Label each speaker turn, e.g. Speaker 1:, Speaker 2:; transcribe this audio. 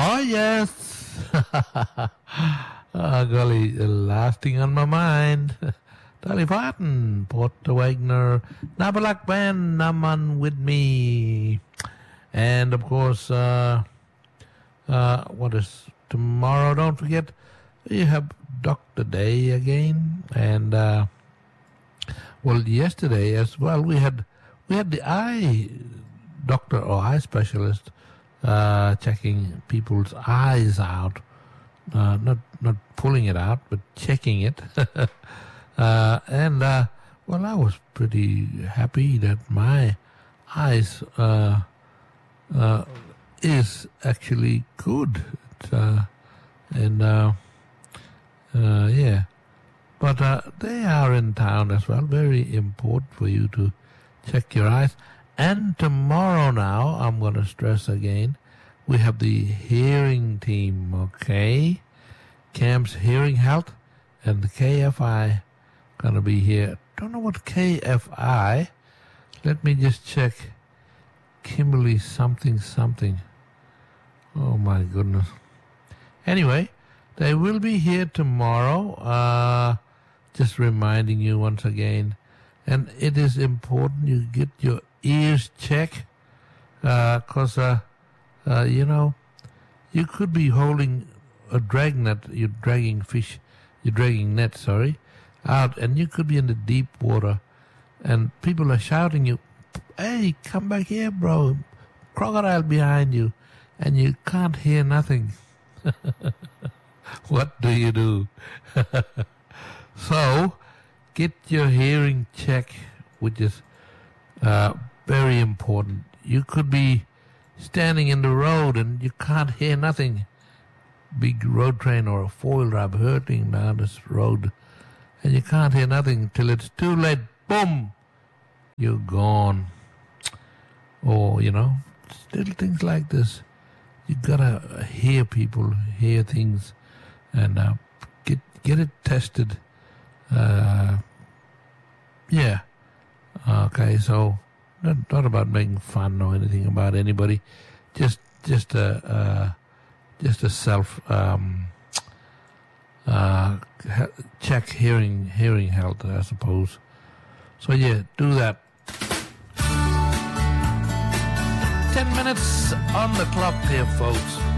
Speaker 1: Oh, yes. Golly, the last thing on my mind. Dolly Parton, Porter Wagner, Nabalak Band, Naman with me. And, of course, what is tomorrow? Don't forget, you have Doctor Day again. And, well, yesterday as well, we had the eye doctor or eye specialist checking people's eyes out, not pulling it out, but checking it. And well, I was pretty happy that my eyes is actually good, yeah. But they are in town as well. Very important for you to check your eyes. And tomorrow now, I'm going to stress again, we have the hearing team, okay? Cam's Hearing Health and the KFI going to be here. Don't know what KFI. Let me just check. Kimberly something. Oh, my goodness. Anyway, they will be here tomorrow. Just reminding you once again. And it is important you get your ears checked, because, you know, you could be holding a dragnet, you're dragging net, out, and you could be in the deep water, and people are shouting you, hey, come back here, bro, crocodile behind you, and you can't hear nothing. What do you do? So, get your hearing checked, which is very important. You could be standing in the road and you can't hear nothing. Big road train or a four-wheel drive hurtling down this road, and you can't hear nothing till it's too late. Boom! You're gone. Or, you know, little things like this. You gotta hear people, hear things, and get it tested. Yeah. Okay, so not about making fun or anything about anybody. Just a self check hearing health, I suppose. So yeah, do that. 10 minutes on the clock here, folks.